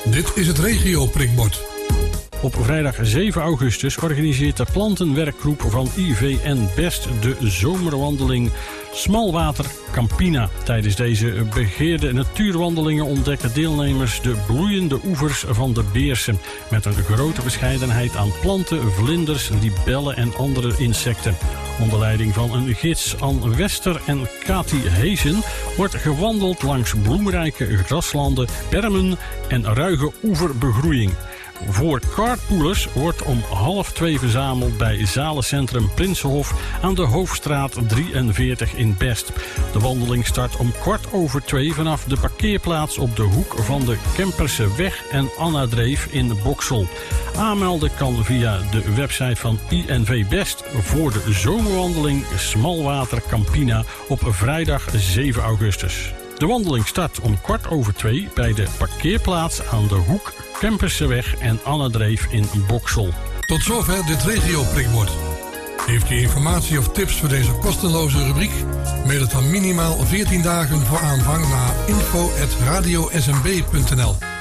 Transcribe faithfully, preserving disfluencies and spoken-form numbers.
Dit is het regio-prikbord. Op vrijdag zeven augustus organiseert de plantenwerkgroep van I V N Best de zomerwandeling Smalwater Campina. Tijdens deze begeerde natuurwandelingen ontdekken deelnemers de bloeiende oevers van de Beersen, met een grote verscheidenheid aan planten, vlinders, libellen en andere insecten. Onder leiding van een gids Ann Wester en Kati Heesen wordt gewandeld langs bloemrijke graslanden, bermen en ruige oeverbegroeiing. Voor carpoolers wordt om half twee verzameld bij Zalencentrum Prinsenhof aan de Hoofdstraat drieënveertig in Best. De wandeling start om kwart over twee vanaf de parkeerplaats op de hoek van de Kemperseweg en Annadreef in Boksel. Aanmelden kan via de website van I N V Best voor de zomerwandeling Smalwater Campina op vrijdag zeven augustus. De wandeling start om kwart over twee bij de parkeerplaats aan de hoek Kemperseweg en Annadreef in Boksel. Tot zover dit regio-prikbord. Heeft u informatie of tips voor deze kostenloze rubriek? Mail het dan minimaal veertien dagen voor aanvang naar info at radio s m b punt n l.